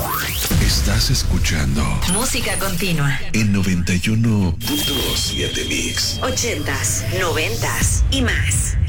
Estás escuchando Música continua en 91.7 Mix. 80s, 90s y más.